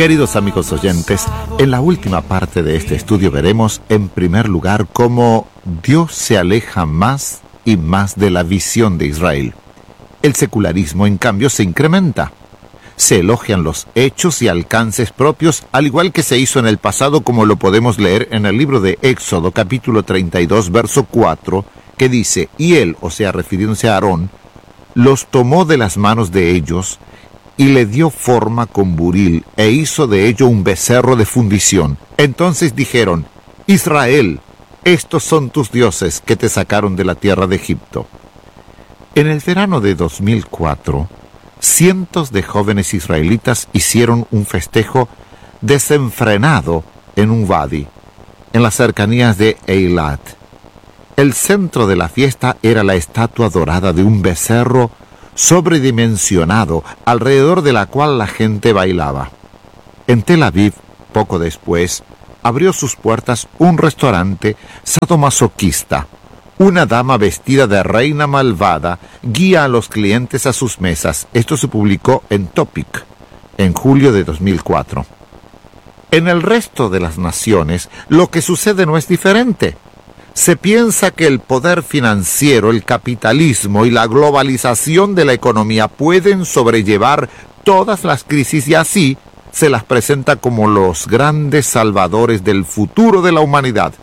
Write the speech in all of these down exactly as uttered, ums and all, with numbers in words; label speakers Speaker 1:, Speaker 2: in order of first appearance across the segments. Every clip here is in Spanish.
Speaker 1: Queridos amigos oyentes, en la última parte de este estudio veremos, en primer lugar, cómo Dios se aleja más y más de la visión de Israel. El secularismo, en cambio, se incrementa. Se elogian los hechos y alcances propios, al igual que se hizo en el pasado, como lo podemos leer en el libro de Éxodo, capítulo treinta y dos, verso cuatro, que dice, y él, o sea, refiriéndose a Aarón, los tomó de las manos de ellos y le dio forma con buril, e hizo de ello un becerro de fundición. Entonces dijeron, Israel, estos son tus dioses que te sacaron de la tierra de Egipto. En el verano de dos mil cuatro, cientos de jóvenes israelitas hicieron un festejo desenfrenado en un wadi, en las cercanías de Eilat. El centro de la fiesta era la estatua dorada de un becerro sobredimensionado, alrededor de la cual la gente bailaba. En Tel Aviv, poco después, abrió sus puertas un restaurante sadomasoquista. Una dama vestida de reina malvada guía a los clientes a sus mesas. Esto se publicó en Topic en julio de dos mil cuatro. En el resto de las naciones, lo que sucede no es diferente. Se piensa que el poder financiero, el capitalismo y la globalización de la economía pueden sobrellevar todas las crisis y así se las presenta como los grandes salvadores del futuro de la humanidad.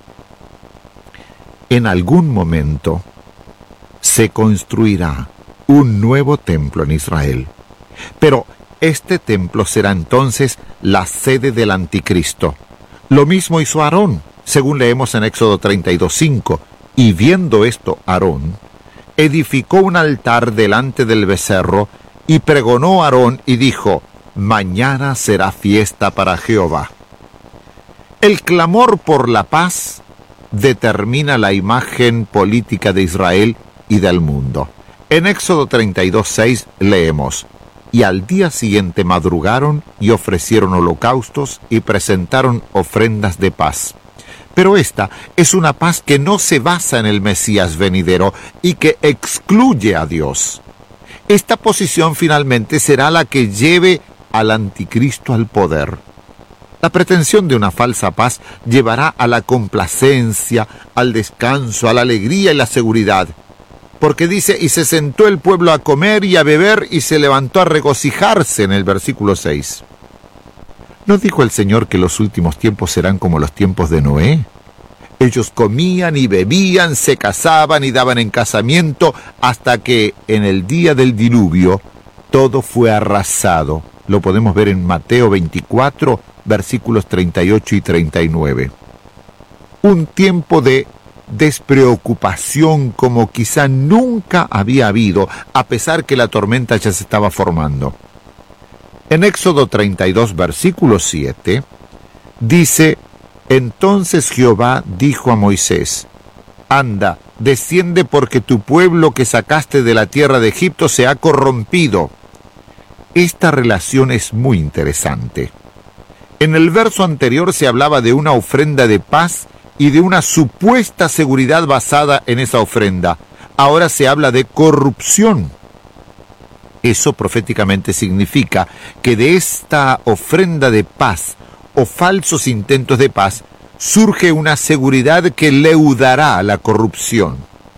Speaker 1: En algún momento se construirá un nuevo templo en Israel, pero este templo será entonces la sede del anticristo. Lo mismo hizo Aarón, según leemos en Éxodo treinta y dos, cinco, y viendo esto Aarón, edificó un altar delante del becerro, y pregonó Aarón y dijo, mañana será fiesta para Jehová. El clamor por la paz determina la imagen política de Israel y del mundo. En Éxodo treinta y dos, seis leemos, y al día siguiente madrugaron y ofrecieron holocaustos y presentaron ofrendas de paz. Pero esta es una paz que no se basa en el Mesías venidero y que excluye a Dios. Esta posición finalmente será la que lleve al anticristo al poder. La pretensión de una falsa paz llevará a la complacencia, al descanso, a la alegría y la seguridad. Porque dice, y se sentó el pueblo a comer y a beber y se levantó a regocijarse en el versículo seis. ¿No dijo el Señor que los últimos tiempos serán como los tiempos de Noé? Ellos comían y bebían, se casaban y daban en casamiento, hasta que en el día del diluvio todo fue arrasado. Lo podemos ver en Mateo veinticuatro, versículos treinta y ocho y treinta y nueve. Un tiempo de despreocupación como quizá nunca había habido, a pesar que la tormenta ya se estaba formando. En Éxodo treinta y dos, versículo siete, dice, entonces Jehová dijo a Moisés, anda, desciende porque tu pueblo que sacaste de la tierra de Egipto se ha corrompido. Esta relación es muy interesante. En el verso anterior se hablaba de una ofrenda de paz y de una supuesta seguridad basada en esa ofrenda. Ahora se habla de corrupción. Eso proféticamente significa que de esta ofrenda de paz o falsos intentos de paz surge una seguridad que leudará la corrupción.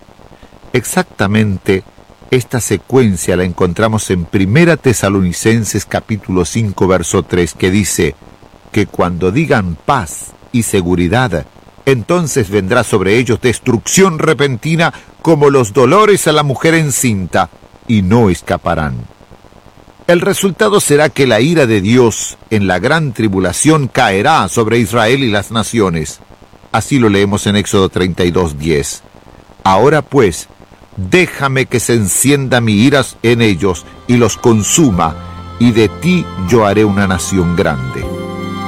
Speaker 1: Exactamente esta secuencia la encontramos en Primera Tesalonicenses capítulo cinco, verso tres, que dice que cuando digan paz y seguridad, entonces vendrá sobre ellos destrucción repentina como los dolores a la mujer encinta, y no escaparán. El resultado será que la ira de Dios en la gran tribulación caerá sobre Israel y las naciones. Así lo leemos en Éxodo treinta y dos, diez. Ahora pues, déjame que se encienda mi ira en ellos y los consuma, y de ti yo haré una nación grande.